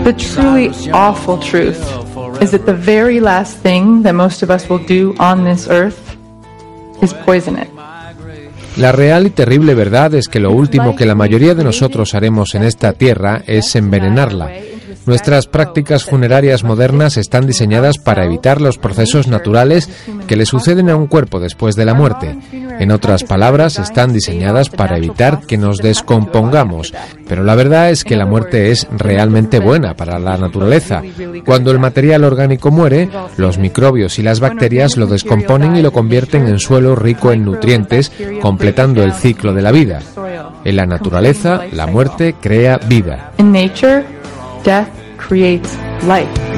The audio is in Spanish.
The truly awful truth is that the very last thing that most of us will do on this earth is poison it. La real y terrible verdad es que lo último que la mayoría de nosotros haremos en esta tierra es envenenarla. Nuestras prácticas funerarias modernas están diseñadas para evitar los procesos naturales que le suceden a un cuerpo después de la muerte. En otras palabras, están diseñadas para evitar que nos descompongamos. Pero la verdad es que la muerte es realmente buena para la naturaleza. Cuando el material orgánico muere, los microbios y las bacterias lo descomponen y lo convierten en suelo rico en nutrientes, completando el ciclo de la vida. En la naturaleza, la muerte crea vida. In nature, death creates life.